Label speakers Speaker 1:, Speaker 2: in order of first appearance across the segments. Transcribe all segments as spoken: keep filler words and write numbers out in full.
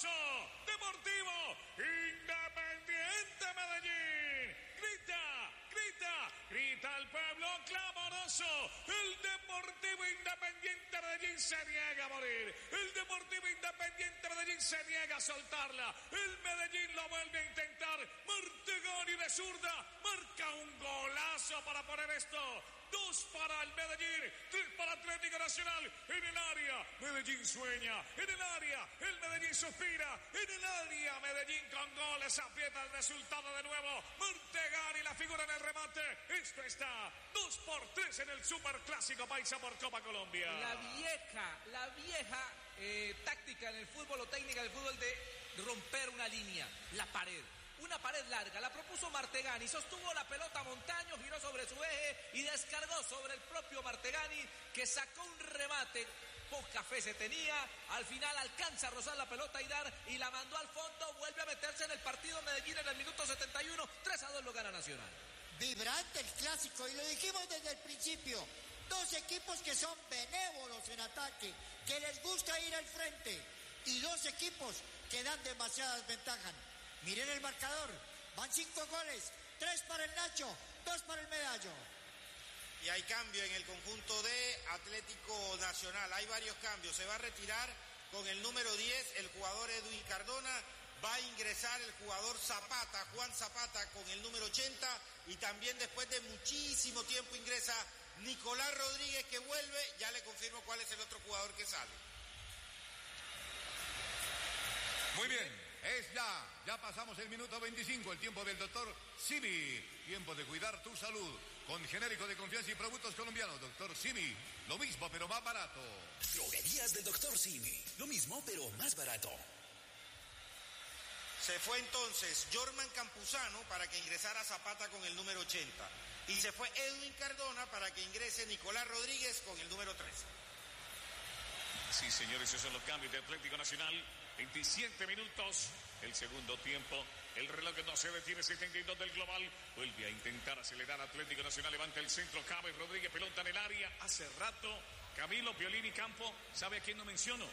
Speaker 1: clamoroso, Deportivo Independiente Medellín. Grita, grita, grita el pueblo clamoroso. El Deportivo Independiente Medellín se niega a morir. El Deportivo Independiente Medellín se niega a soltarla. El Medellín lo vuelve a intentar. Martegani de zurda marca un golazo para poner esto. Dos para el Medellín, tres para Atlético Nacional. En el área, Medellín sueña. En el área, el Medellín suspira. En el área, Medellín con goles aprieta el resultado de nuevo. Martegani la figura en el remate. Esto está dos por tres en el Superclásico Paisa por Copa Colombia.
Speaker 2: La vieja, la vieja eh, táctica en el fútbol o técnica del fútbol de romper una línea, la pared. Una pared larga, la propuso Martegani, sostuvo la pelota Montaño, giró sobre su eje y descargó sobre el propio Martegani, que sacó un remate, poca fe se tenía, al final alcanza a rozar la pelota y dar, y la mandó al fondo, vuelve a meterse en el partido Medellín en el minuto setenta y uno, tres a dos lo gana Nacional.
Speaker 3: Vibrante el clásico, y lo dijimos desde el principio, dos equipos que son benévolos en ataque, que les gusta ir al frente, y dos equipos que dan demasiadas ventajas. Miren el marcador, van cinco goles, tres para el Nacho, dos para el Medallo.
Speaker 4: Y hay cambio en el conjunto de Atlético Nacional, hay varios cambios. Se va a retirar con el número diez el jugador Edwin Cardona, va a ingresar el jugador Zapata, Juan Zapata con el número ochenta, y también después de muchísimo tiempo ingresa Nicolás Rodríguez, que vuelve. Ya le confirmo cuál es el otro jugador que sale.
Speaker 5: Muy bien. Es ya, ya pasamos el minuto veinticinco, el tiempo del doctor Simi. Tiempo de cuidar tu salud con genérico de confianza y productos colombianos. Doctor Simi, lo mismo pero más barato.
Speaker 6: Droguerías del doctor Simi, lo mismo pero más barato.
Speaker 4: Se fue entonces Jorman Campuzano para que ingresara Zapata con el número ochenta. Y se fue Edwin Cardona para que ingrese Nicolás Rodríguez con el número trece.
Speaker 1: Sí, señores, esos son los cambios de Atlético Nacional. veintisiete minutos, el segundo tiempo. El reloj no se detiene, setenta y dos del global. Vuelve a intentar acelerar Atlético Nacional. Levanta el centro, cabe Rodríguez, pelota en el área. Hace rato, Camilo Piolini Campo, ¿sabe a quién no menciono?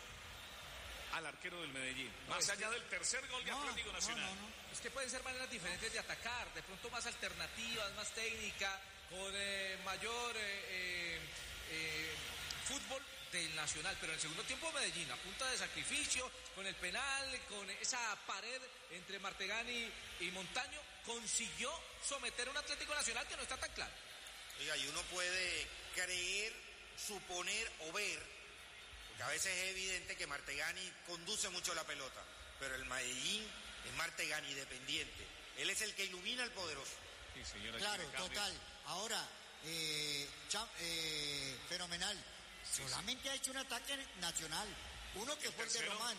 Speaker 1: Al arquero del Medellín. No, más allá que... del tercer gol de no, Atlético Nacional.
Speaker 2: No, no, no. Es que pueden ser maneras diferentes de atacar. De pronto más alternativas, más técnica, con eh, mayor eh, eh, eh, fútbol del Nacional, pero en el segundo tiempo Medellín, a punta de sacrificio, con el penal, con esa pared entre Martegani y Montaño, consiguió someter a un Atlético Nacional que no está tan claro.
Speaker 4: Oiga, y uno puede creer, suponer o ver, porque a veces es evidente que Martegani conduce mucho la pelota, pero el Medellín es Martegani dependiente, él es el que ilumina al poderoso.
Speaker 1: Sí, señora,
Speaker 3: claro, total. Ahora, eh, cha- eh, fenomenal. Sí, solamente sí. Ha hecho un ataque nacional, uno que fue el de Román,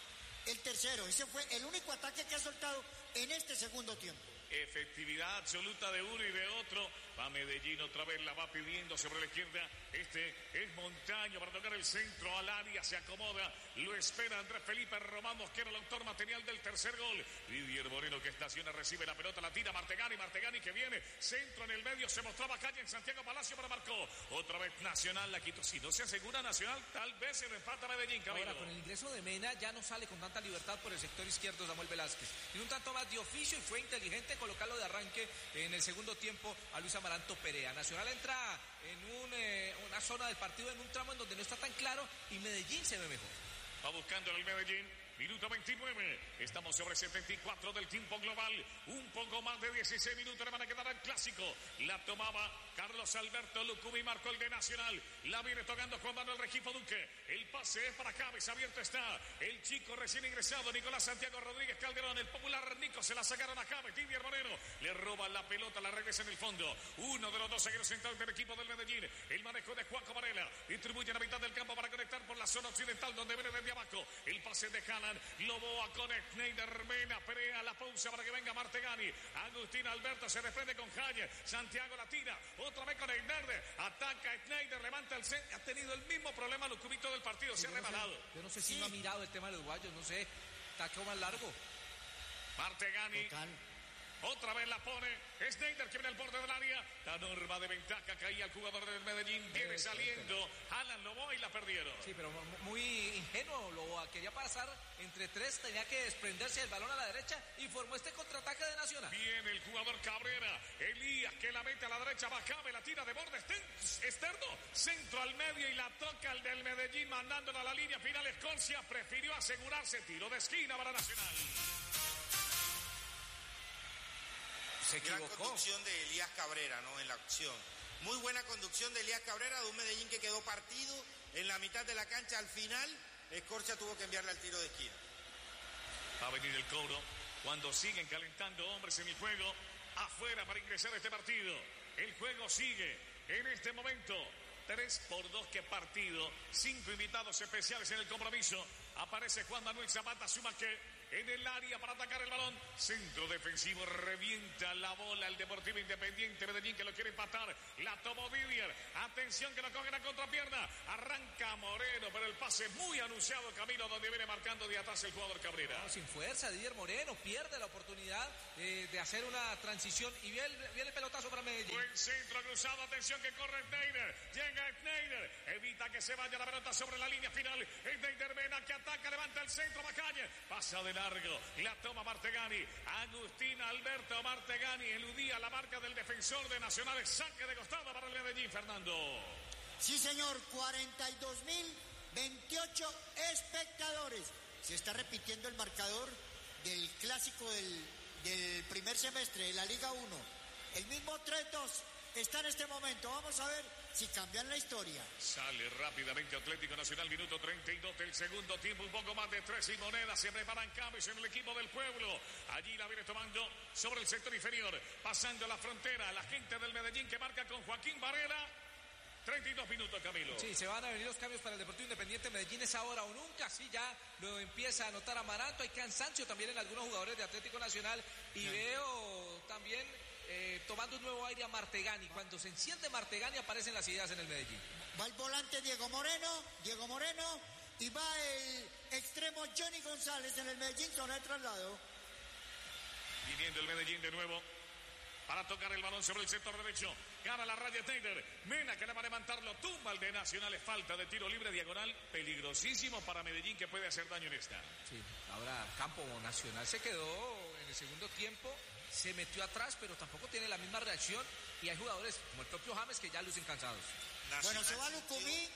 Speaker 3: el tercero, ese fue el único ataque que ha soltado en este segundo tiempo.
Speaker 1: Efectividad absoluta de uno y de otro. Va Medellín otra vez, la va pidiendo sobre la izquierda. Este es Montaño para tocar el centro al área, se acomoda, lo espera Andrés Felipe Román Mosquera, el autor material del tercer gol. Didier Moreno que estaciona, recibe la pelota, la tira Martegani, Martegani que viene, centro en el medio, se mostraba calle en Santiago Palacio, pero marcó. Otra vez Nacional la quitó. Si no se asegura Nacional, tal vez se le empata Medellín, Camilo.
Speaker 2: Ahora con el ingreso de Mena ya no sale con tanta libertad por el sector izquierdo Samuel Velázquez. Y un tanto más de oficio y fue inteligente colocarlo de arranque en el segundo tiempo a Luis Amaranto Perea. Nacional entra en un, eh, una zona del partido, en un tramo en donde no está tan claro y Medellín se ve mejor.
Speaker 1: Va buscando el Medellín. Minuto veintinueve, estamos sobre setenta y cuatro del tiempo global, un poco más de dieciséis minutos le van a quedar al clásico. La tomaba Carlos Alberto Lucumí, marcó el de Nacional, la viene tocando Juan Manuel Regifo Duque, el pase es para Cabeza, abierto está el chico recién ingresado Nicolás Santiago Rodríguez Calderón, el popular Nico, se la sacaron a Cabez, Didier Moreno le roba la pelota, la regresa en el fondo, uno de los dos zagueros centrales del equipo del Medellín, el manejo de Juanco Varela, distribuye a la mitad del campo para conectar por la zona occidental donde viene desde abajo, el pase de Haaland, Loboa con Schneider, Mena, Perea, la pausa para que venga Martegani, Agustín Alberto se desprende con Jaime, Santiago la tira, otra vez con Schneider, ataca Schneider, levanta el centro, ha tenido el mismo problema los cubitos del partido, sí, se ha rebalado.
Speaker 2: No sé, yo no sé si sí. no ha mirado el tema de los uruguayos, no sé, taqueo más largo.
Speaker 1: Martegani.
Speaker 3: Total.
Speaker 1: Otra vez la pone Schneider que viene al borde del área. La norma de ventaja caía el jugador del Medellín. Viene saliendo. Alan Loboa y la perdieron.
Speaker 2: Sí, pero muy ingenuo Loboa quería pasar entre tres, tenía que desprenderse del balón a la derecha y formó este contraataque de Nacional.
Speaker 1: Viene el jugador Cabrera, Elías que la mete a la derecha, Bajabe, la tira de borde externo, centro al medio y la toca el del Medellín, mandándola a la línea final. Escorcia prefirió asegurarse, tiro de esquina para Nacional.
Speaker 2: Se
Speaker 4: Gran
Speaker 2: equivocó.
Speaker 4: conducción de Elías Cabrera, ¿no? En la acción. Muy buena conducción de Elías Cabrera, de un Medellín que quedó partido en la mitad de la cancha. Al final, Escorcia tuvo que enviarle al tiro de esquina.
Speaker 1: Va a venir el cobro cuando siguen calentando hombres en el juego afuera para ingresar a este partido. El juego sigue en este momento. tres por dos que partido. Cinco invitados especiales en el compromiso. Aparece Juan Manuel Zapata, suma que en el área para atacar el balón. Centro defensivo, revienta la bola el Deportivo Independiente Medellín que lo quiere empatar. La tomó Didier. Atención que lo coge la contrapierna. Arranca Moreno, pero el pase muy anunciado, Camilo, donde viene marcando de atrás el jugador Cabrera.
Speaker 2: No, sin fuerza, Didier Moreno pierde la oportunidad eh, de hacer una transición y viene, viene el pelotazo para Medellín.
Speaker 1: Buen centro cruzado, atención que corre Schneider. Llega Schneider, evita que se vaya la pelota sobre la línea final. Schneider Mena que ataca, levanta el centro, Bacalle. Pasa de largo, la toma Martegani. Agustín Alberto Martegani eludía la marca del defensor de Nacional. Saque de costado para el Medellín, Fernando.
Speaker 3: Sí, señor, cuarenta y dos mil veintiocho espectadores. Se está repitiendo el marcador del clásico del, del primer semestre de la Liga uno. El mismo tres dos está en este momento. Vamos a ver si cambian la historia.
Speaker 1: Sale rápidamente Atlético Nacional, minuto treinta y dos del segundo tiempo, un poco más de tres y monedas. Se preparan cambios en el equipo del pueblo. Allí la viene tomando sobre el sector inferior, pasando la frontera. La gente del Medellín que marca con Joaquín Varela. treinta y dos minutos, Camilo.
Speaker 2: Sí, se van a venir los cambios para el Deportivo Independiente Medellín. Es ahora o nunca. Sí, ya lo empieza a notar Amaranto. Hay cansancio también en algunos jugadores de Atlético Nacional. Y sí, veo también eh, tomando un nuevo aire a Martegani. Cuando se enciende Martegani aparecen las ideas en el Medellín.
Speaker 3: Va el volante Diego Moreno, Diego Moreno, y va el extremo Johnny González en el Medellín, zona de traslado.
Speaker 1: Viniendo el Medellín de nuevo para tocar el balón sobre el sector derecho. Gana la raya Schneider. Mena que le va a levantarlo. Tumba el de Nacional. Es falta de tiro libre diagonal. Peligrosísimo para Medellín que puede hacer daño en esta.
Speaker 2: Sí, ahora Campo Nacional se quedó en el segundo tiempo. Se metió atrás, pero tampoco tiene la misma reacción. Y hay jugadores como el propio James que ya lucen cansados.
Speaker 4: Nacional,
Speaker 3: bueno, se va Lucumí.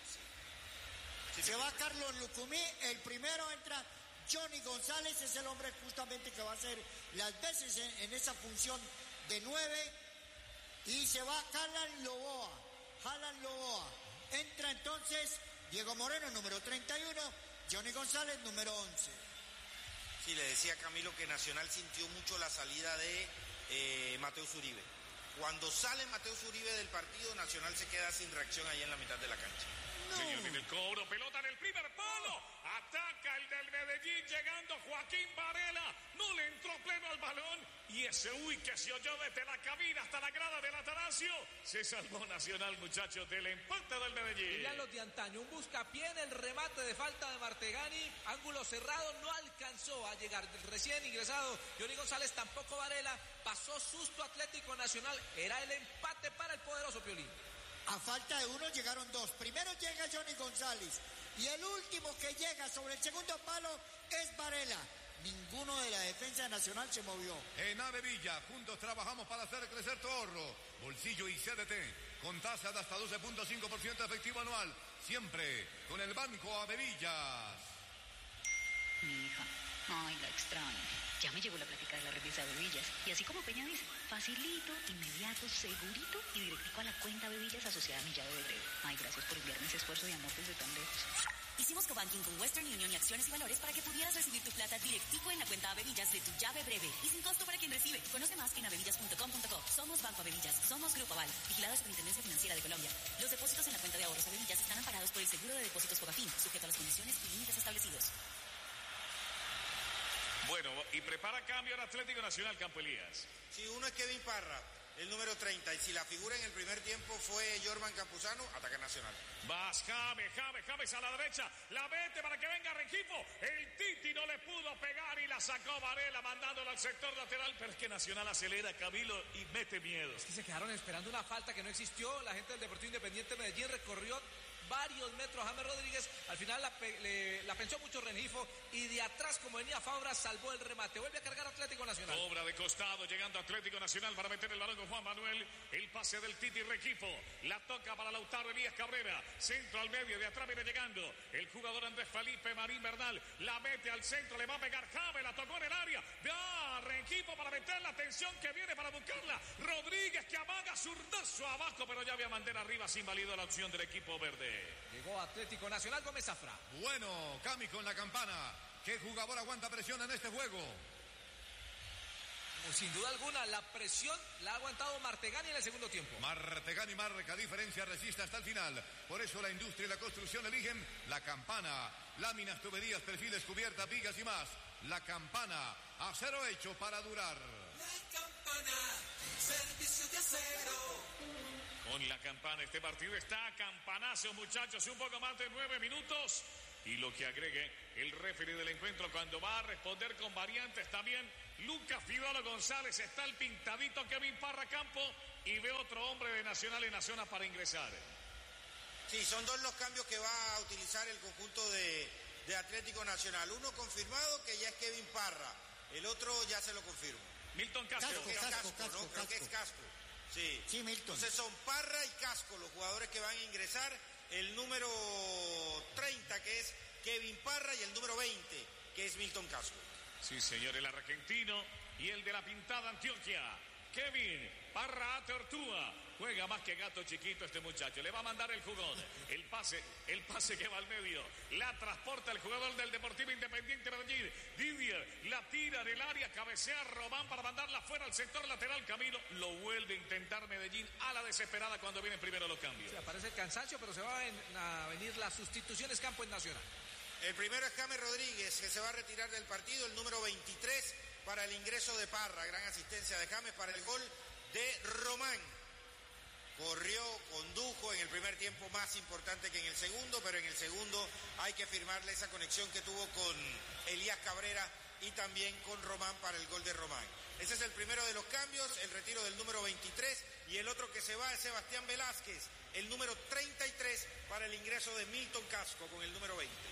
Speaker 3: Sí. Se va Carlos Lucumí. El primero entra Johnny González. Es el hombre justamente que va a hacer las veces en, en esa función de nueve. Y se va Alan Loboa. Alan Loboa. Entra entonces Diego Moreno, número treinta y uno. Johnny González, número once.
Speaker 4: Sí, le decía Camilo que Nacional sintió mucho la salida de eh, Mateus Uribe. Cuando sale Mateus Uribe del partido, Nacional se queda sin reacción ahí en la mitad de la cancha.
Speaker 1: No. Señor, viene el cobro, pelota en el primer palo. Ataca el del Medellín, llegando Joaquín Varela. No le entró pleno al balón. Y ese uy que se oyó desde la cabina hasta la grada del Atanasio. Se salvó Nacional, muchachos, del empate del Medellín.
Speaker 2: Miran los de antaño, un buscapié en el remate de falta de Martegani. Ángulo cerrado, no alcanzó a llegar. Recién ingresado Johnny González, tampoco Varela. Pasó susto Atlético Nacional. Era el empate para el poderoso Piolín.
Speaker 3: A falta de uno llegaron dos. Primero llega Johnny González y el último que llega sobre el segundo palo es Varela. Ninguno de la defensa nacional se movió.
Speaker 5: En Avevilla, juntos trabajamos para hacer crecer tu ahorro. Bolsillo y C D T, con tasa de hasta doce punto cinco por ciento efectivo anual. Siempre con el Banco Avevillas.
Speaker 7: Mi hija, ay, la extraño. Ya me llegó la plática de la revista Avevillas. Y así como Peña dice, facilito, inmediato, segurito y directico a la cuenta Avevillas asociada a mi llave de breve. Ay, gracias por enviarme ese esfuerzo de amor desde tan lejos.
Speaker 8: Hicimos cobanking con Western Union y Acciones y Valores para que pudieras recibir tu plata directico en la cuenta Avevillas de tu llave breve y sin costo para quien recibe. Conoce más en avevillas punto com punto co. Somos Banco Avevillas, somos Grupo Aval, vigilado Superintendencia Financiera de Colombia. Los depósitos en la cuenta de ahorros Avevillas están amparados por el seguro de depósitos Fogafín, sujeto a las condiciones y límites establecidos.
Speaker 1: Bueno, y prepara cambio al Atlético Nacional, Campo Elías.
Speaker 4: Sí, uno es Kevin Parra, el número treinta, y si la figura en el primer tiempo fue Jorman Campuzano, ataca Nacional.
Speaker 1: Vas, James, James, James a la derecha, la mete para que venga Rengifo. El Titi no le pudo pegar y la sacó Varela mandándola al sector lateral, pero es que Nacional acelera, Camilo, y mete miedo.
Speaker 2: Es que se quedaron esperando una falta que no existió. La gente del Deportivo Independiente Medellín recorrió varios metros a James Rodríguez. Al final la, pe le, la pensó mucho Rengifo y de atrás, como venía Fabra, salvó el remate. Vuelve a cargar Atlético Nacional.
Speaker 1: Obra de costado, llegando Atlético Nacional para meter el balón con Juan Manuel. El pase del Titi Rengifo. La toca para Lautaro Elías Cabrera. Centro al medio, de atrás viene llegando el jugador Andrés Felipe Marín Bernal. La mete al centro, le va a pegar James, la tocó en el área. Va Rengifo para meter la atención que viene para buscarla. Rodríguez que amaga zurdazo abajo, pero ya había bandera arriba, sin válido la opción del equipo verde.
Speaker 2: Llegó Atlético Nacional, Gómez Zafra.
Speaker 5: Bueno, Cami con la campana. ¿Qué jugador aguanta presión en este juego?
Speaker 2: Sin duda alguna, la presión la ha aguantado Martegani en el segundo tiempo.
Speaker 5: Martegani marca diferencia, resiste hasta el final. Por eso la industria y la construcción eligen la campana. Láminas, tuberías, perfiles, cubiertas, vigas y más. La campana, acero hecho para durar.
Speaker 6: La campana, servicio de acero.
Speaker 1: Con la campana, este partido está a campanazo, muchachos. Un poco más de nueve minutos. Y lo que agregue el referee del encuentro cuando va a responder con variantes también. Lucas Fidolo González, está el pintadito Kevin Parra Campo y ve otro hombre de Nacional en Nacional para ingresar.
Speaker 4: Sí, son dos los cambios que va a utilizar el conjunto de, de Atlético Nacional. Uno confirmado, que ya es Kevin Parra. El otro ya se lo confirmo.
Speaker 1: Milton Casco.
Speaker 3: Casco,
Speaker 4: Creo que es
Speaker 3: Casco,
Speaker 4: Casco,
Speaker 3: Casco,
Speaker 4: ¿no? Creo que es
Speaker 3: Casco.
Speaker 4: Casco. Sí.
Speaker 3: Sí, Milton.
Speaker 4: Entonces son Parra y Casco los jugadores que van a ingresar. El número treinta, que es Kevin Parra, y el número veinte, que es Milton Casco.
Speaker 1: Sí, señor, el argentino y el de la pintada Antioquia. Kevin Parra Tortúa. Juega más que gato chiquito este muchacho. Le va a mandar el jugón. El pase, el pase que va al medio. La transporta el jugador del Deportivo Independiente Medellín. Didier la tira en el área. Cabecea Román para mandarla fuera al sector lateral. Camilo lo vuelve a intentar Medellín a la desesperada cuando vienen primero los cambios.
Speaker 2: Sí, aparece el cansancio, pero se van a venir las sustituciones campo en Nacional.
Speaker 4: El primero es James Rodríguez, que se va a retirar del partido. El número veintitrés para el ingreso de Parra. Gran asistencia de James para el gol de Román. Corrió, condujo en el primer tiempo más importante que en el segundo, pero en el segundo hay que firmarle esa conexión que tuvo con Elías Cabrera y también con Román para el gol de Román. Ese es el primero de los cambios, el retiro del número veintitrés, y el otro que se va es Sebastián Velázquez, el número treinta y tres para el ingreso de Milton Casco con el número veinte.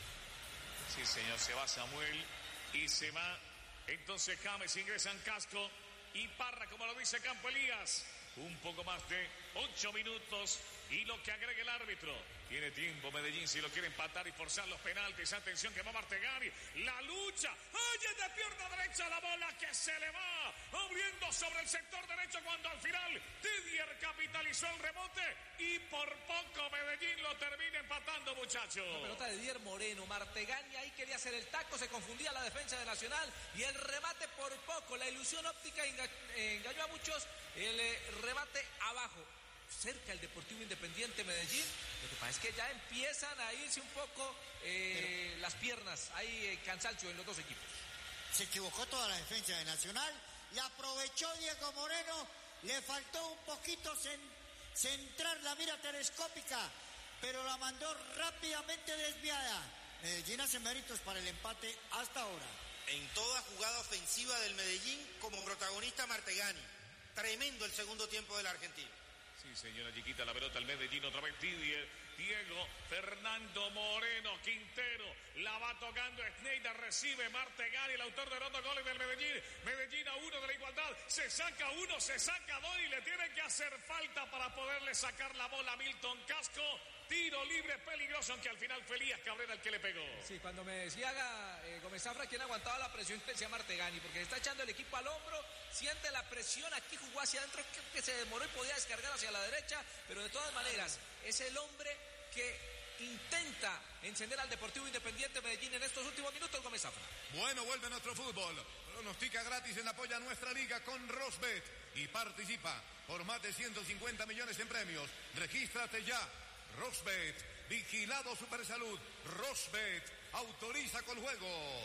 Speaker 1: Sí, señor, se va Samuel y se va entonces James, ingresan Casco y Parra, como lo dice Campo Elías. Un poco más de ocho minutos y lo que agrega el árbitro. Tiene tiempo Medellín si lo quiere empatar y forzar los penaltis. Atención que va Martegani. La lucha. Oye, de pierna derecha la bola que se le va abriendo sobre el sector derecho cuando al final Didier capitalizó el rebote y por poco Medellín lo termina empatando, muchachos.
Speaker 2: La pelota de Didier Moreno. Martegani ahí quería hacer el taco, se confundía la defensa de Nacional y el remate por poco. La ilusión óptica enga engañó a muchos. El eh, remate abajo, cerca el Deportivo Independiente Medellín. Lo que pasa es que ya empiezan a irse un poco eh, Pero, las piernas. Hay eh, cansancio en los dos equipos.
Speaker 3: Se equivocó toda la defensa de Nacional. La aprovechó Diego Moreno. Le faltó un poquito cen, centrar la mira telescópica, pero la mandó rápidamente desviada. Medellín hace méritos para el empate hasta ahora.
Speaker 4: En toda jugada ofensiva del Medellín, como protagonista Martegani. Tremendo el segundo tiempo del argentino.
Speaker 1: Sí, señora Chiquita, la pelota al Medellín, otra vez Didier, Diego, Fernando Moreno, Quintero, la va tocando Schneider, recibe Martegani, el autor de los dos goles del Medellín. Medellín a uno de la igualdad, se saca uno, se saca dos y le tiene que hacer falta para poderle sacar la bola a Milton Casco. Tiro libre peligroso, aunque al final fue Elías Cabrera el que le pegó.
Speaker 2: Sí, cuando me decía eh, Gómez Zafra quién aguantaba la presión, decía Martegani, porque está echando el equipo al hombro, siente la presión, aquí jugó hacia adentro, que, que se demoró y podía descargar hacia la derecha, pero de todas maneras, es el hombre que intenta encender al Deportivo Independiente Medellín en estos últimos minutos, Gómez Zafra.
Speaker 5: Bueno, vuelve nuestro fútbol. Pronostica gratis en apoya a nuestra liga con Rosbet y participa por más de ciento cincuenta millones en premios. Regístrate ya. Rosbet, vigilado Supersalud. Rosbet, autoriza con juegos.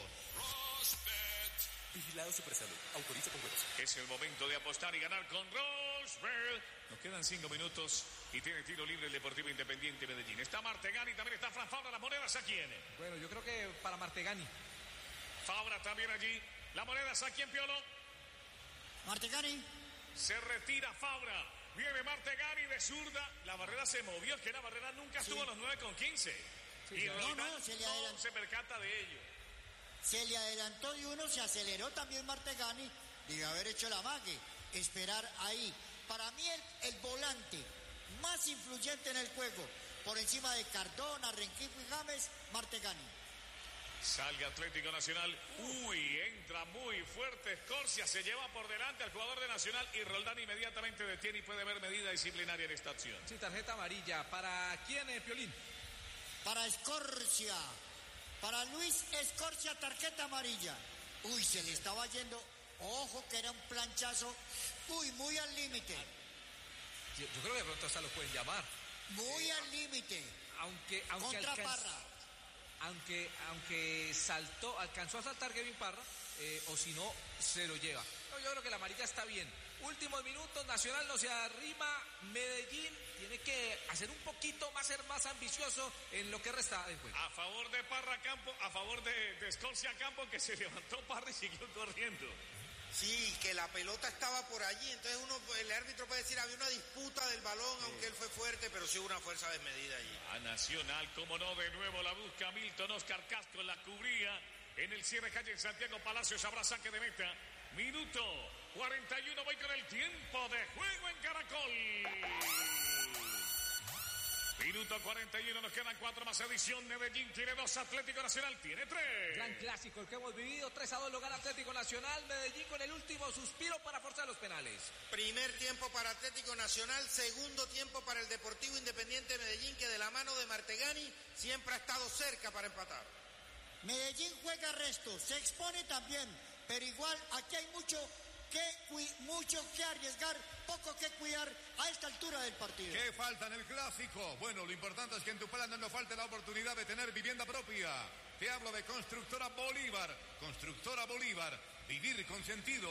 Speaker 6: Rosbet, vigilado Supersalud, autoriza con juegos.
Speaker 1: Es el momento de apostar y ganar con Rosbet. Nos quedan cinco minutos y tiene tiro libre el Deportivo Independiente Medellín. Está Martegani, también está Fran Fabra. ¿Las monedas a quién?
Speaker 2: Bueno, yo creo que para Martegani.
Speaker 1: Fabra también allí. ¿Las monedas a quién, Piolo?
Speaker 3: Martegani.
Speaker 1: Se retira Fabra. Viene Martegani de zurda. La barrera se movió, es que la barrera nunca estuvo
Speaker 3: Sí.
Speaker 1: a los nueve con quince.
Speaker 3: Sí,
Speaker 1: y
Speaker 3: no,
Speaker 1: Roldán
Speaker 3: no, se le
Speaker 1: no
Speaker 3: adelantó.
Speaker 1: se percata de ello.
Speaker 3: Se le adelantó de uno, se aceleró también Martegani, debe haber hecho la mague, esperar ahí. Para mí el, el volante más influyente en el juego, por encima de Cardona, Rengifo y James, Martegani.
Speaker 1: Sale Atlético Nacional. Uy, entra muy fuerte Escorcia. Se lleva por delante al jugador de Nacional y Roldán inmediatamente detiene y puede haber medida disciplinaria en esta acción.
Speaker 2: Sí, tarjeta amarilla. ¿Para quién, eh, Piolín?
Speaker 3: Para Escorcia, para Luis Escorcia, tarjeta amarilla. Uy, se le estaba yendo, ojo que era un planchazo, uy, muy al límite,
Speaker 2: Yo, yo creo que de pronto hasta lo pueden llamar.
Speaker 3: muy al límite,
Speaker 2: Aunque, aunque
Speaker 3: contra
Speaker 2: alcanz-
Speaker 3: Parra.
Speaker 2: Aunque, aunque saltó, alcanzó a saltar Kevin Parra, eh, o si no, se lo lleva. No, yo creo que la amarilla está bien. Últimos minutos, Nacional no se arrima, Medellín tiene que hacer un poquito más, ser más ambicioso en lo que resta del juego.
Speaker 1: A favor de Parra Campo, a favor de, de Escorcia Campo, que se levantó Parra y siguió corriendo.
Speaker 4: Sí, que la pelota estaba por allí, entonces uno, el árbitro puede decir, había una disputa del balón, aunque él fue fuerte, pero sí hubo una fuerza desmedida allí.
Speaker 1: A Nacional, como no, de nuevo la busca Milton Oscar Castro, la cubría en el cierre calle en Santiago Palacios, habrá saque de meta. Minuto cuarenta y uno, voy con el tiempo de juego en Caracol. Minuto cuarenta y uno, nos quedan cuatro más edición. Medellín tiene dos, Atlético Nacional tiene tres.
Speaker 2: Gran clásico el que hemos vivido, tres a dos lo gana Atlético Nacional, Medellín con el último suspiro para forzar los penales.
Speaker 4: Primer tiempo para Atlético Nacional, segundo tiempo para el Deportivo Independiente Medellín, que de la mano de Martegani siempre ha estado cerca para empatar.
Speaker 3: Medellín juega resto, se expone también, pero igual aquí hay mucho que, cui- mucho que arriesgar, poco que cuidar a esta altura del partido.
Speaker 5: ¿Qué falta en el clásico? Bueno, lo importante es que en tu plan no falte la oportunidad de tener vivienda propia. Te hablo de Constructora Bolívar. Constructora Bolívar, vivir con sentido.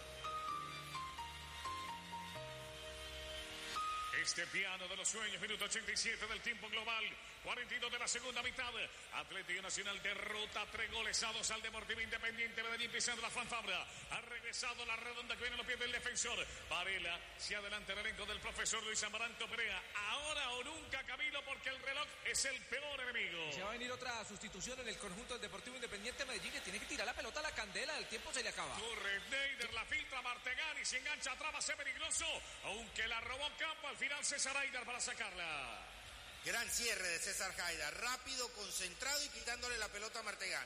Speaker 1: Este piano de los sueños, minuto ochenta y siete del tiempo global, cuarenta y dos de la segunda mitad. Atlético Nacional derrota tres goles a dos al Deportivo Independiente Medellín, pisando la fanfabra. Ha regresado la redonda que viene en los pies del defensor. Varela se adelanta el elenco del profesor Luis Amaranto Perea. Ahora o nunca, Camilo, porque el reloj es el peor enemigo.
Speaker 2: Se va a venir otra sustitución en el conjunto del Deportivo Independiente Medellín, que tiene que tirar la pelota a la candela, el tiempo se le acaba.
Speaker 1: Corre Neider, la filtra Martegani, se engancha atrás, va a ser peligroso, aunque la robó Campo, al final César Aidar para sacarla.
Speaker 4: Gran cierre de César Haidar, rápido, concentrado y quitándole la pelota a Martegani.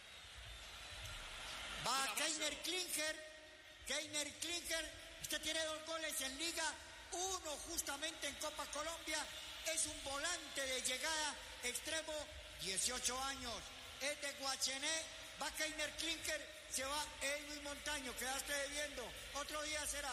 Speaker 3: Va Keiner Klinker, Keiner Klinker, usted tiene dos goles en Liga, uno justamente en Copa Colombia, es un volante de llegada, extremo, dieciocho años, es de Guachené, va Keiner Klinker, se va Edwin Montaño, quedaste debiendo, otro día será.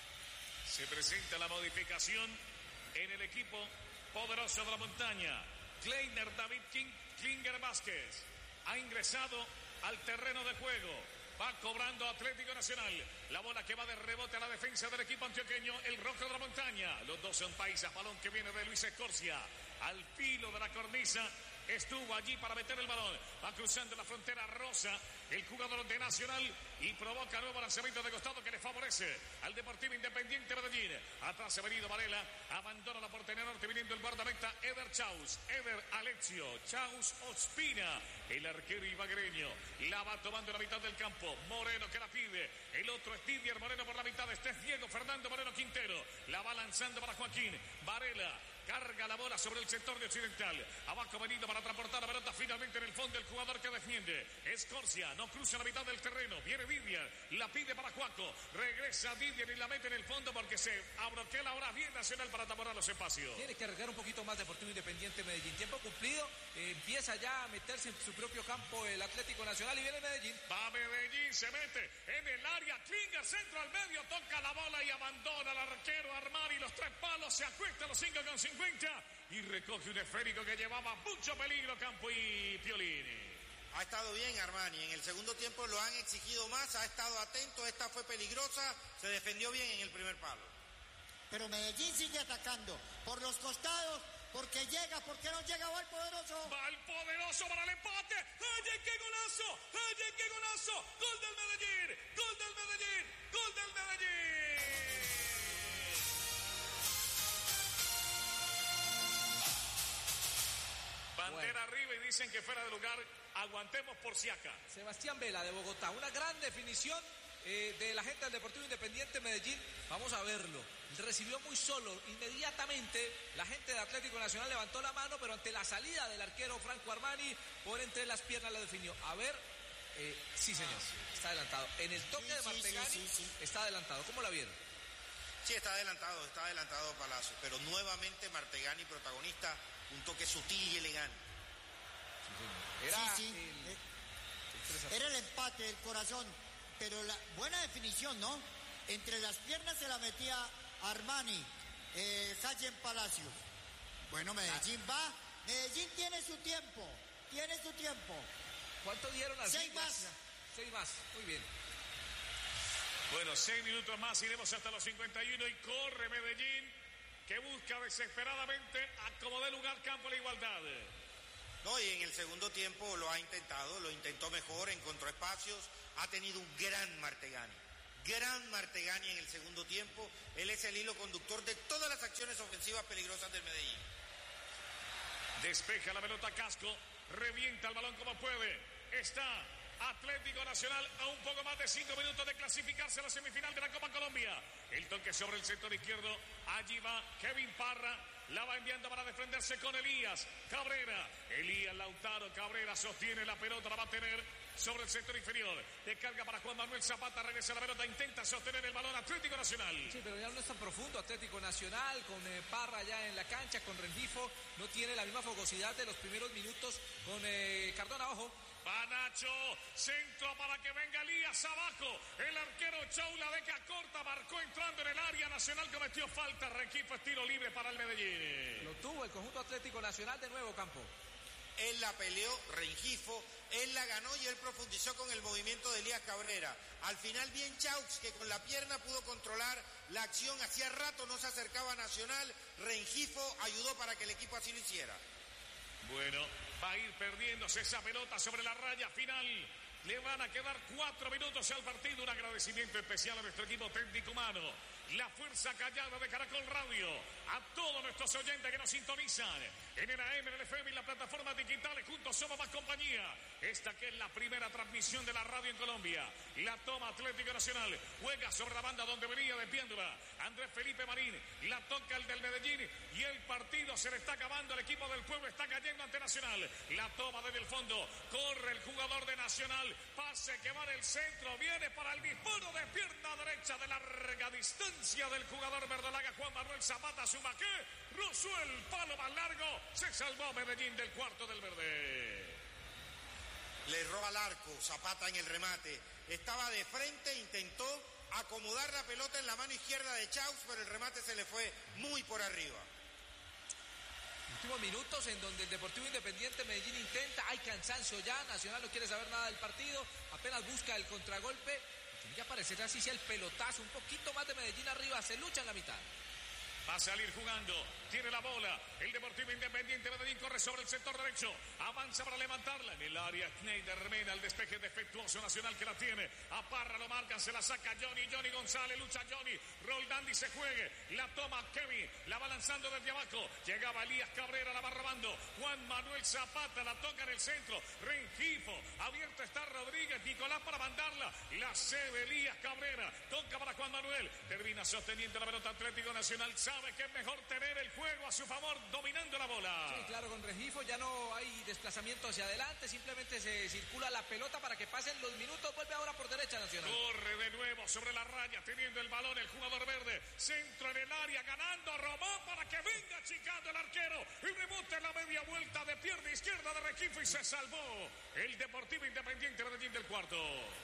Speaker 1: Se presenta la modificación en el equipo poderoso de la montaña. Kleiner David King, Klinger Vázquez ha ingresado al terreno de juego. Va cobrando Atlético Nacional. La bola que va de rebote a la defensa del equipo antioqueño, el rojo de la montaña. Los dos son paisas. Balón que viene de Luis Escorcia. Al filo de la cornisa. Estuvo allí para meter el balón. Va cruzando la frontera rosa el jugador de Nacional y provoca nuevo lanzamiento de costado que le favorece al Deportivo Independiente Medellín. Atrás ha venido Varela. Abandona la portería norte viniendo el guardameta Eder Chaus. Eder Alexio. Chaus Ospina. El arquero ibagreño. La va tomando la mitad del campo. Moreno que la pide. El otro es Didier Moreno por la mitad. Este es Diego Fernando Moreno Quintero. La va lanzando para Joaquín. Varela. Carga la bola sobre el sector de Occidental. Abajo venido para transportar la pelota finalmente en el fondo el jugador que defiende. Escorcia no cruza la mitad del terreno. Viene Didier. La pide para Juaco. Regresa Didier y la mete en el fondo porque se abroquela ahora bien Nacional para tapar los espacios.
Speaker 2: Tiene que cargar un poquito más Deportivo Independiente Medellín. Tiempo cumplido. Eh, empieza ya a meterse en su propio campo el Atlético Nacional y viene Medellín.
Speaker 1: Va Medellín, se mete en el área. Klinger, centro al medio. Toca la bola y abandona al arquero Armani. Los tres palos. Se acuesta a los cinco con cincuenta. Y recoge un esférico que llevaba mucho peligro Campo y Piolini.
Speaker 4: Ha estado bien Armani, en el segundo tiempo lo han exigido más, ha estado atento, esta fue peligrosa, se defendió bien en el primer palo.
Speaker 3: Pero Medellín sigue atacando por los costados, porque llega, porque no llega, va el poderoso.
Speaker 1: Va el poderoso para el empate. ¡Ay, qué golazo! ¡Ay, qué golazo! ¡Gol del Medellín! ¡Gol del Medellín! ¡Gol del Medellín! dicen que fuera de lugar, aguantemos por si acá.
Speaker 2: Sebastián Vela de Bogotá, una gran definición eh, de la gente del Deportivo Independiente Medellín. Vamos a verlo. Recibió muy solo. Inmediatamente la gente de Atlético Nacional levantó la mano, pero ante la salida del arquero Franco Armani, por entre las piernas la definió. A ver, eh, sí señor, está adelantado. En el toque
Speaker 3: Sí,
Speaker 2: de
Speaker 3: sí,
Speaker 2: Martegani
Speaker 3: sí, sí, sí.
Speaker 2: está adelantado. ¿Cómo la vieron?
Speaker 4: Sí, está adelantado, está adelantado Palacio, pero nuevamente Martegani protagonista, un toque sutil y elegante.
Speaker 2: Era
Speaker 3: Sí, sí.
Speaker 2: el-
Speaker 3: Eh, Era el empate del corazón, pero la buena definición, ¿no? Entre las piernas se la metía Armani, eh, Jayen Palacios. Bueno, Medellín va, Medellín tiene su tiempo, tiene su tiempo.
Speaker 2: ¿Cuánto dieron al
Speaker 3: Seis
Speaker 2: fin?
Speaker 3: más.
Speaker 2: Seis más, muy bien.
Speaker 1: Bueno, seis minutos más, iremos hasta los cincuenta y uno y corre Medellín, que busca desesperadamente acomodar lugar, campo, la igualdad.
Speaker 4: No, y en el segundo tiempo lo ha intentado, lo intentó mejor, encontró espacios, ha tenido un gran Martegani. Gran Martegani en el segundo tiempo. Él es el hilo conductor de todas las acciones ofensivas peligrosas del Medellín.
Speaker 1: Despeja la pelota Casco, revienta el balón como puede. Está Atlético Nacional a un poco más de cinco minutos de clasificarse a la semifinal de la Copa Colombia. El toque sobre el sector izquierdo. Allí va Kevin Parra. La va enviando para defenderse con Elías Cabrera. Elías Lautaro Cabrera sostiene la pelota, la va a tener sobre el sector inferior. Descarga para Juan Manuel Zapata, regresa la pelota, intenta sostener el balón Atlético Nacional.
Speaker 2: Sí, pero ya no es tan profundo. Atlético Nacional con eh, Parra ya en la cancha, con Rengifo. No tiene la misma fogosidad de los primeros minutos con eh, Cardona. Ojo.
Speaker 1: Va Nacho, centro para que venga Elías abajo. El arquero Chou la deja corta, marcó entrando en el área nacional, cometió falta. Rengifo, estilo libre para el Medellín.
Speaker 2: Lo tuvo el conjunto Atlético Nacional de nuevo, Campo.
Speaker 4: Él la peleó, Rengifo, él la ganó y él profundizó con el movimiento de Elías Cabrera. Al final bien Chaux, que con la pierna pudo controlar la acción. Hacía rato no se acercaba a Nacional. Rengifo ayudó para que el equipo así lo hiciera.
Speaker 1: Bueno, va a ir perdiéndose esa pelota sobre la raya final. Le van a quedar cuatro minutos al partido. Un agradecimiento especial a nuestro equipo técnico humano. La fuerza callada de Caracol Radio. A todos nuestros oyentes que nos sintonizan en el A M, en el F M y las plataformas digitales. Juntos somos más compañía. Esta que es la primera transmisión de la radio en Colombia. La toma Atlético Nacional. Juega sobre la banda donde venía desviándola Andrés Felipe Marín. La toca el del Medellín. Y el partido se le está acabando. El equipo del pueblo está cayendo ante Nacional. La toma desde el fondo. Corre el jugador de Nacional. Pase que va en el centro. Viene para el disparo de pierna derecha de larga distancia del jugador verdolaga Juan Manuel Zapata. Sumaqué rozó el palo más largo. Se salvó Medellín del cuarto del verde.
Speaker 4: Le roba al arco, Zapata en el remate. Estaba de frente, intentó acomodar la pelota en la mano izquierda de Chaux, pero el remate se le fue muy por arriba.
Speaker 2: Últimos minutos en donde el Deportivo Independiente Medellín intenta, hay cansancio ya, Nacional no quiere saber nada del partido, apenas busca el contragolpe, tiene que aparecer así sea el pelotazo, un poquito más de Medellín arriba, se lucha en la mitad.
Speaker 1: Va a salir jugando, tiene la bola, el Deportivo Independiente Medellín corre sobre el sector derecho, avanza para levantarla en el área, Schneider Mena, el despeje defectuoso Nacional que la tiene, a Parra lo marcan, se la saca Johnny, Johnny González, lucha Johnny, Roldán dice juegue, la toma Kevin, la va lanzando desde abajo, llegaba Elías Cabrera, la va robando, Juan Manuel Zapata, la toca en el centro, Rengifo, abierto está Rodríguez, Nicolás para mandarla, la cede Elías Cabrera, toca para Juan Manuel, termina sosteniendo la pelota Atlético Nacional, sabe que es mejor tener el juego a su favor, dominando la bola.
Speaker 2: Sí, claro, con Rengifo ya no hay desplazamiento hacia adelante, simplemente se circula la pelota para que pasen los minutos, vuelve ahora por derecha Nacional.
Speaker 1: Corre de nuevo sobre la raya, teniendo el balón el jugador verde, centro en el área, ganando Román para que venga achicando el arquero, y rebote en la media vuelta de pierna izquierda de Rengifo y se salvó el Deportivo Independiente Medellín del cuarto.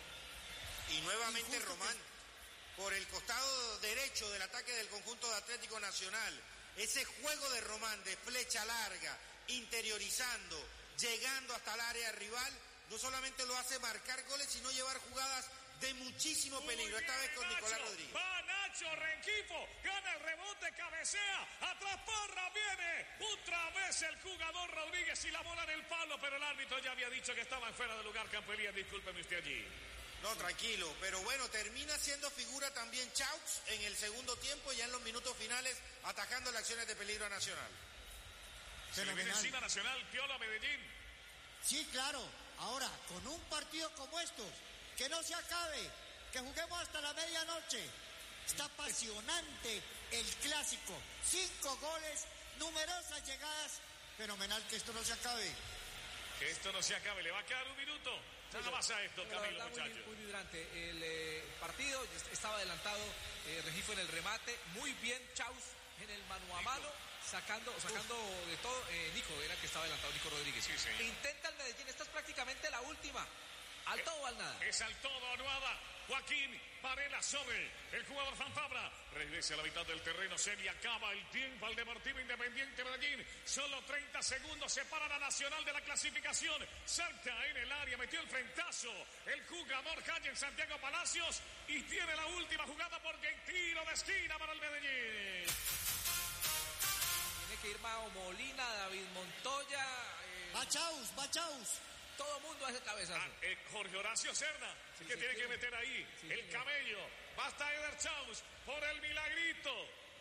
Speaker 4: Y nuevamente Román. Por el costado derecho del ataque del conjunto de Atlético Nacional. Ese juego de Román de flecha larga, interiorizando, llegando hasta el área rival, no solamente lo hace marcar goles, sino llevar jugadas de muchísimo peligro, esta vez con Nicolás Rodríguez.
Speaker 1: Va Nacho, Rengifo, gana el rebote, cabecea, atrás Parra, viene otra vez el jugador Rodríguez y la bola en el palo, pero el árbitro ya había dicho que estaban fuera de lugar, Campelía, discúlpeme usted allí.
Speaker 4: No, tranquilo, pero bueno, termina siendo figura también Chaux en el segundo tiempo, ya en los minutos finales, atajando las acciones de peligro a Nacional.
Speaker 1: Se le viene encima Nacional, Piola Medellín.
Speaker 3: Sí, claro. Ahora, con un partido como estos, que no se acabe, que juguemos hasta la medianoche. Está apasionante el clásico. Cinco goles, numerosas llegadas. Fenomenal que esto no se acabe.
Speaker 1: Que esto no se acabe. Le va a quedar un minuto. Nada más a esto, Camilo, muchachos.
Speaker 2: Muy, muy vibrante. El eh, partido estaba adelantado. Eh, Regifo en el remate. Muy bien, Chaus en el mano a mano. Sacando, sacando de todo. Eh, Nico era el que estaba adelantado, Nico Rodríguez.
Speaker 1: Sí, señor.
Speaker 2: Intenta el Medellín. Esta es prácticamente la última. Al todo o al nada.
Speaker 1: Es al todo o nada. Joaquín Varela sobre el jugador Fanfabra. Regresa a la mitad del terreno. Se le acaba el tiempo al Deportivo Independiente Medellín. Solo treinta segundos separan a Nacional de la clasificación. Salta en el área. Metió el frentazo. El jugador Jayen Santiago Palacios. Y tiene la última jugada porque hay tiro de esquina para el Medellín.
Speaker 2: Tiene que ir Mao Molina, David Montoya. Eh...
Speaker 3: Bachaus, Bachaus.
Speaker 2: Todo el mundo hace cabezazo.
Speaker 1: Ah, eh, Jorge Horacio Serna, sí, que sí, tiene sí, que meter ahí sí, el sí, cabello. Basta Eder Chaus por el milagrito.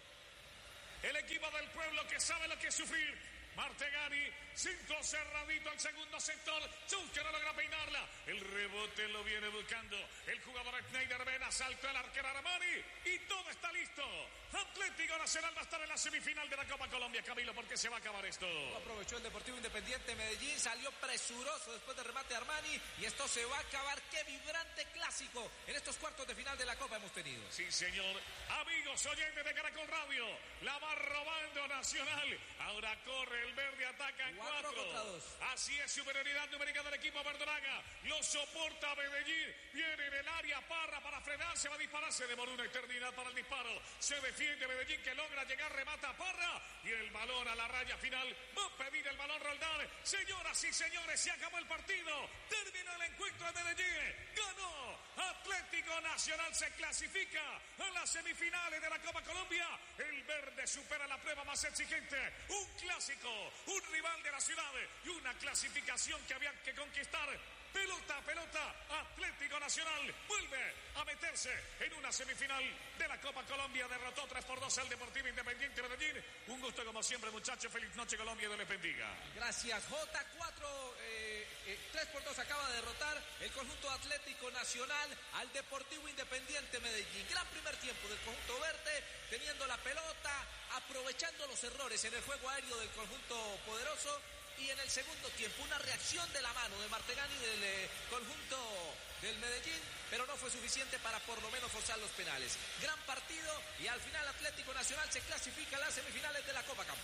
Speaker 1: El equipo del pueblo que sabe lo que es sufrir. Martegani, cinco cerradito al segundo sector. Chaus que no logra peinarla. El rebote lo viene buscando el jugador Schneider Vena. Saltó el arquero Armani y todo está listo. Atlético Nacional va a estar en la semifinal de la Copa Colombia, Camilo, porque se va a acabar esto.
Speaker 2: Aprovechó el Deportivo Independiente Medellín, salió presuroso después del remate de Armani y esto se va a acabar. Qué vibrante clásico en estos cuartos de final de la Copa hemos tenido.
Speaker 1: Sí, señor. Amigos oyentes de Caracol Radio, la va robando Nacional. Ahora corre el verde, ataca en cuatro.
Speaker 2: cuatro contra dos.
Speaker 1: Así es, superioridad numérica del equipo verdolaga. Lo soporta Medellín. Viene en el área Parra para frenar, se va a disparar. Se demoró una eternidad para el disparo. Se defiende Medellín que logra llegar, remata Parra. Y el balón a la raya final. Va a pedir el balón Roldán. Señoras y señores, se acabó el partido. Terminó el encuentro de Medellín. Ganó Atlético Nacional. Se clasifica a las semifinales de la Copa Colombia. El verde supera la prueba más exigente. Un clásico. Un rival de la ciudad y una clasificación que había que conquistar. Pelota a pelota, Atlético Nacional vuelve a meterse en una semifinal de la Copa Colombia. Derrotó tres por dos al Deportivo Independiente Medellín. Un gusto como siempre, muchachos. Feliz noche, Colombia, Dios les bendiga.
Speaker 2: Gracias, J. cuatro, eh, eh, tres por dos acaba de derrotar el conjunto Atlético Nacional al Deportivo Independiente Medellín. Gran primer tiempo del conjunto verde, teniendo la pelota, aprovechando los errores en el juego aéreo del conjunto poderoso. Y en el segundo tiempo una reacción de la mano de Martegani del eh, conjunto del Medellín, pero no fue suficiente para por lo menos forzar los penales. Gran partido y al final Atlético Nacional se clasifica a las semifinales de la Copa Campo.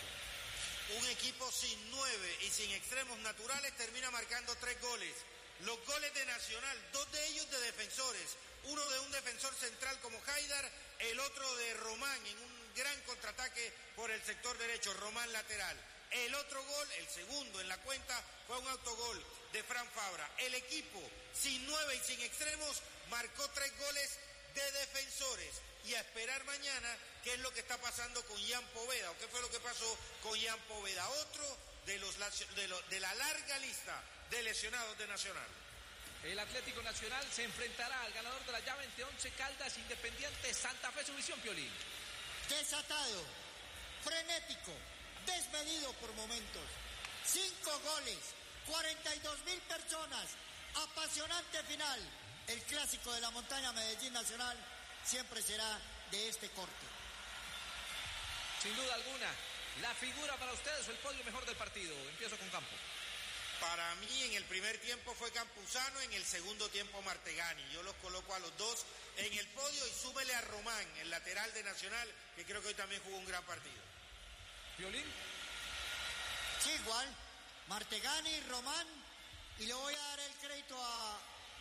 Speaker 4: Un equipo sin nueve y sin extremos naturales termina marcando tres goles. Los goles de Nacional, dos de ellos de defensores. Uno de un defensor central como Haidar, el otro de Román en un gran contraataque por el sector derecho, Román lateral. El otro gol, el segundo en la cuenta, fue un autogol de Fran Fabra. El equipo, sin nueve y sin extremos, marcó tres goles de defensores. Y a esperar mañana qué es lo que está pasando con Ian Poveda, o qué fue lo que pasó con Ian Poveda, otro de, los, de, los, de la larga lista de lesionados de Nacional.
Speaker 2: El Atlético Nacional se enfrentará al ganador de la llave entre Once Caldas, Independiente, Santa Fe, su visión, Piolín.
Speaker 3: Desatado, frenético, desmedido por momentos. Cinco goles, cuarenta y dos mil personas. Apasionante final. El clásico de la montaña Medellín Nacional siempre será de este corte.
Speaker 2: Sin duda alguna, la figura para ustedes o el podio mejor del partido. Empiezo con Campo.
Speaker 4: Para mí en el primer tiempo fue Campuzano, en el segundo tiempo Martegani. Yo los coloco a los dos en el podio y súmele a Román, el lateral de Nacional, que creo que hoy también jugó un gran partido.
Speaker 2: ¿Violín?
Speaker 3: Sí, igual. Martegani, Román, y le voy a dar el crédito a,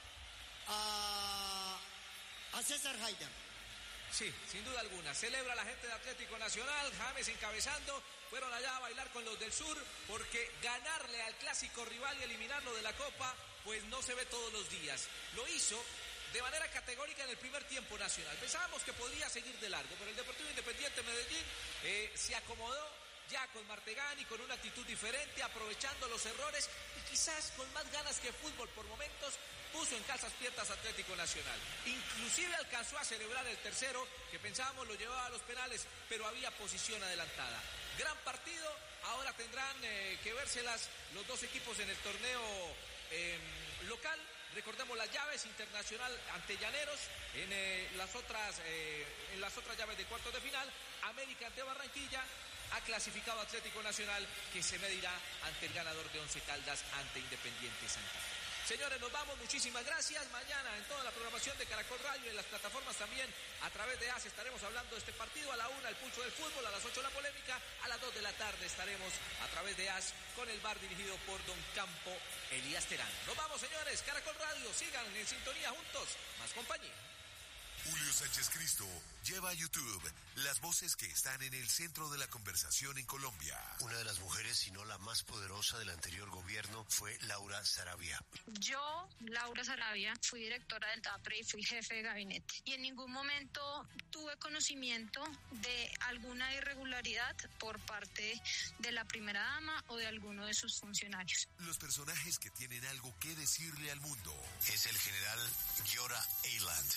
Speaker 3: a, a César Haidar.
Speaker 2: Sí, sin duda alguna. Celebra la gente de Atlético Nacional, James encabezando. Fueron allá a bailar con los del sur porque ganarle al clásico rival y eliminarlo de la Copa, pues no se ve todos los días. Lo hizo de manera categórica en el primer tiempo Nacional. Pensábamos que podría seguir de largo, pero el Deportivo Independiente Medellín eh, se acomodó ya con Martegani, con una actitud diferente, aprovechando los errores y quizás con más ganas que fútbol por momentos, puso en calzas piernas Atlético Nacional. Inclusive alcanzó a celebrar el tercero, que pensábamos lo llevaba a los penales, pero había posición adelantada. Gran partido, ahora tendrán eh, que vérselas los dos equipos en el torneo eh, local. Recordemos las llaves: Internacional ante Llaneros, en eh, las otras eh, en las otras llaves de cuartos de final, América ante Barranquilla. Ha clasificado Atlético Nacional, que se medirá ante el ganador de Once Caldas, ante Independiente Santa Fe. Señores, nos vamos, muchísimas gracias. Mañana en toda la programación de Caracol Radio, en las plataformas también, a través de A S, estaremos hablando de este partido. A la una, el pulso del fútbol; a las ocho, la polémica; a las dos de la tarde estaremos a través de A S con el bar dirigido por Don Campo Elías Terán. Nos vamos, señores. Caracol Radio, sigan en sintonía juntos, más compañía.
Speaker 9: Julio Sánchez Cristo lleva a YouTube las voces que están en el centro de la conversación en Colombia.
Speaker 10: Una de las mujeres, si no la más poderosa del anterior gobierno, fue Laura Sarabia.
Speaker 11: Yo, Laura Sarabia, fui directora del TAPRE y fui jefe de gabinete. Y en ningún momento tuve conocimiento de alguna irregularidad por parte de la primera dama o de alguno de sus funcionarios.
Speaker 9: Los personajes que tienen algo que decirle al mundo.
Speaker 10: Es el general Giora Eiland.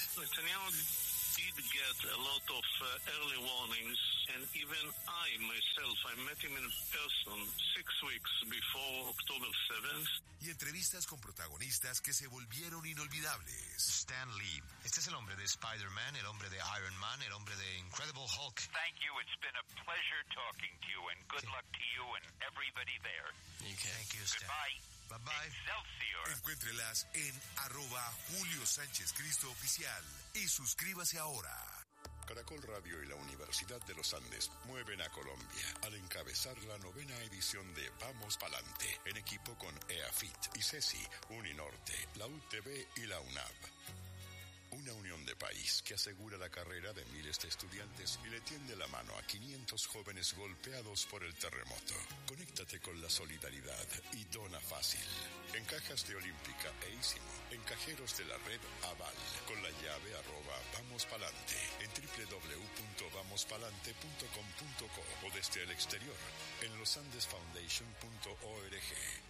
Speaker 12: Did get a lot of uh, early warnings, and even I myself, I met him in person six weeks before October seventh.
Speaker 9: Y entrevistas con protagonistas que se volvieron inolvidables.
Speaker 10: Stan Lee. Este es el hombre de Spider-Man, el hombre de Iron Man, el hombre de Incredible Hulk.
Speaker 13: Thank you. It's been a pleasure talking to you, and good sí. luck to you and everybody there.
Speaker 10: Okay. Thank you, Stan.
Speaker 13: Goodbye.
Speaker 10: Bye bye.
Speaker 13: Excelsior.
Speaker 9: Encuéntrelas en arroba Julio Sánchez Cristo Oficial y suscríbase ahora.
Speaker 14: Caracol Radio y la Universidad de los Andes mueven a Colombia al encabezar la novena edición de Vamos Palante, en equipo con EAFIT, ICESI, Uninorte, la U T B y la UNAV. Una unión de país que asegura la carrera de miles de estudiantes y le tiende la mano a quinientos jóvenes golpeados por el terremoto. Conéctate con la solidaridad y dona fácil. En cajas de Olímpica e Ísimo, en cajeros de la red Aval, con la llave arroba Vamos Palante, en doble u doble u doble u punto vamos palante punto com punto co o desde el exterior, en los andes foundation punto org.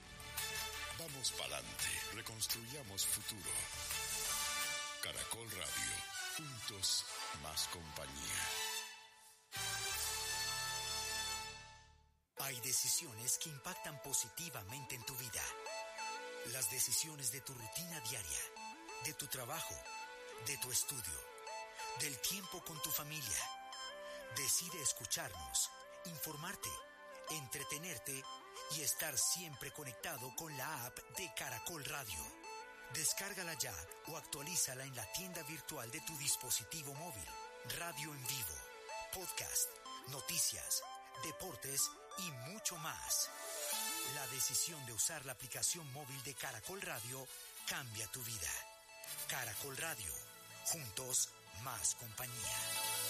Speaker 14: Vamos Palante, reconstruyamos futuro. Caracol Radio, juntos más compañía.
Speaker 15: Hay decisiones que impactan positivamente en tu vida. Las decisiones de tu rutina diaria, de tu trabajo, de tu estudio, del tiempo con tu familia. Decide escucharnos, informarte, entretenerte y estar siempre conectado con la app de Caracol Radio. Descárgala ya o actualízala en la tienda virtual de tu dispositivo móvil. Radio en vivo, podcast, noticias, deportes y mucho más. La decisión de usar la aplicación móvil de Caracol Radio cambia tu vida. Caracol Radio, juntos más compañía.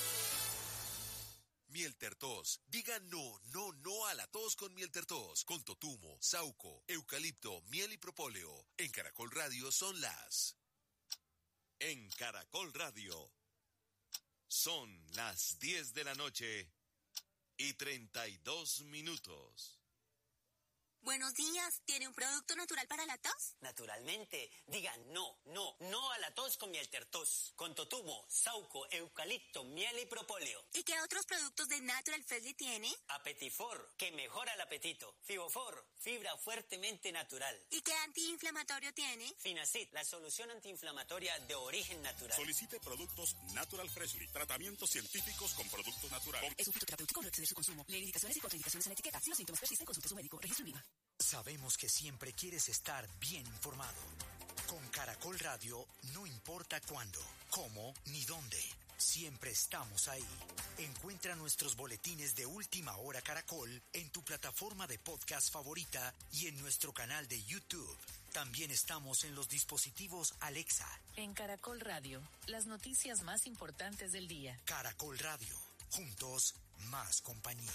Speaker 9: Mieltertos. Diga no, no, no a la tos con Mieltertos. Con totumo, sauco, eucalipto, miel y propóleo. En Caracol Radio son las... En Caracol Radio son las diez de la noche y treinta y dos minutos.
Speaker 8: Buenos días, ¿tiene un producto natural para la tos?
Speaker 16: Naturalmente, diga no, no, no a la tos con Mieltertos, con totumo, sauco, eucalipto, miel y propóleo.
Speaker 8: ¿Y qué otros productos de Natural Freshly tiene?
Speaker 16: Apetifor, que mejora el apetito. Fibofor, fibra fuertemente natural.
Speaker 8: ¿Y qué antiinflamatorio tiene?
Speaker 16: Finacid, la solución antiinflamatoria de origen natural.
Speaker 17: Solicite productos Natural Freshly, tratamientos científicos con productos naturales.
Speaker 8: Es un fitoterapéutico, no exceder su consumo. Lee indicaciones y contraindicaciones en la etiqueta. Si los síntomas persisten, consulte a su médico. Registro en IVA.
Speaker 15: Sabemos que siempre quieres estar bien informado. Con Caracol Radio, no importa cuándo, cómo ni dónde, siempre estamos ahí. Encuentra nuestros boletines de Última Hora Caracol en tu plataforma de podcast favorita y en nuestro canal de YouTube. También estamos en los dispositivos Alexa.
Speaker 18: En Caracol Radio, las noticias más importantes del día.
Speaker 15: Caracol Radio, juntos, más compañía.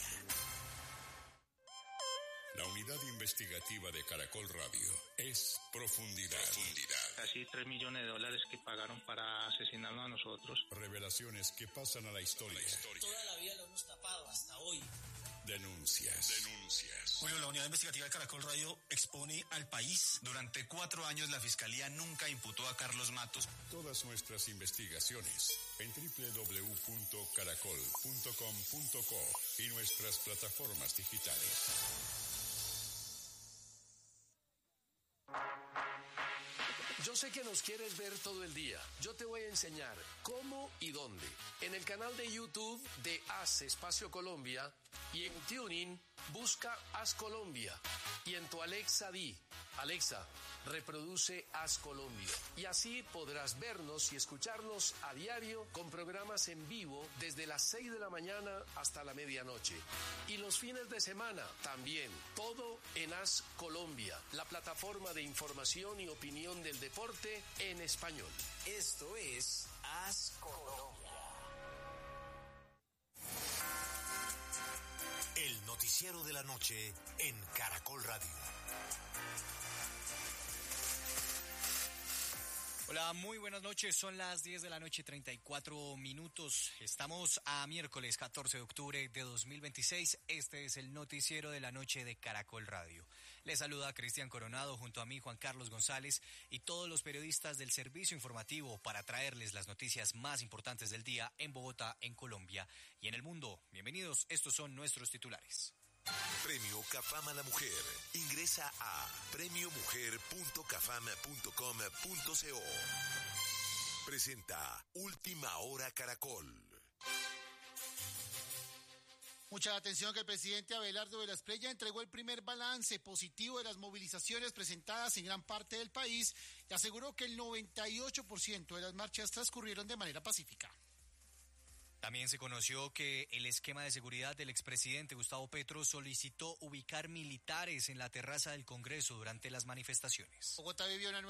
Speaker 14: La unidad investigativa de Caracol Radio es Profundidad. Profundidad.
Speaker 19: Casi tres millones de dólares que pagaron para asesinarnos a nosotros.
Speaker 14: Revelaciones que pasan a la historia.
Speaker 20: Toda la vida lo hemos tapado hasta hoy.
Speaker 14: Denuncias. Denuncias.
Speaker 20: Bueno, la unidad investigativa de Caracol Radio expone al país.
Speaker 10: Durante cuatro años la Fiscalía nunca imputó a Carlos Matos.
Speaker 14: Todas nuestras investigaciones en doble u doble u doble u punto caracol punto com punto co y nuestras plataformas digitales.
Speaker 21: Yo sé que nos quieres ver todo el día. Yo te voy a enseñar cómo y dónde. En el canal de YouTube de Haz Espacio Colombia y en TuneIn busca Haz Colombia. Y en tu Alexa di, Alexa, reproduce Haz Colombia. Y así podrás vernos y escucharnos a diario con programas en vivo desde las seis de la mañana hasta la medianoche. Y los fines de semana también, todo en Haz Colombia, la plataforma de información y opinión del deporte en español.
Speaker 15: Esto es Haz Colombia. El noticiero de la noche en Caracol Radio.
Speaker 22: Hola, muy buenas noches. Son las diez de la noche, treinta y cuatro minutos. Estamos a miércoles catorce de octubre de dos mil veintiséis. Este es el noticiero de la noche de Caracol Radio. Les saluda Cristian Coronado junto a mí, Juan Carlos González, y todos los periodistas del servicio informativo para traerles las noticias más importantes del día en Bogotá, en Colombia y en el mundo. Bienvenidos, estos son nuestros titulares.
Speaker 9: Premio Cafam a la Mujer. Ingresa a premio mujer punto cafam punto com punto co. Presenta Última Hora Caracol.
Speaker 23: Mucha atención que el presidente Abelardo de la Espriella entregó el primer balance positivo de las movilizaciones presentadas en gran parte del país y aseguró que el noventa y ocho por ciento de las marchas transcurrieron de manera pacífica.
Speaker 22: También se conoció que el esquema de seguridad del expresidente Gustavo Petro solicitó ubicar militares en la terraza del Congreso durante las manifestaciones.
Speaker 23: Bogotá vivió una